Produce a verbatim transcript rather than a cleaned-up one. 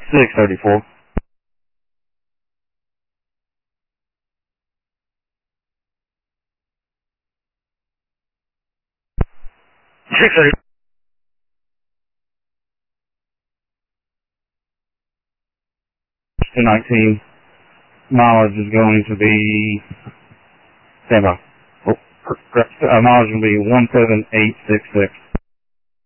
six thirty-four. six thirty. two nineteen. Mileage is going to be, stand by. Oh, correct. Uh, mileage will be one seven eight six six.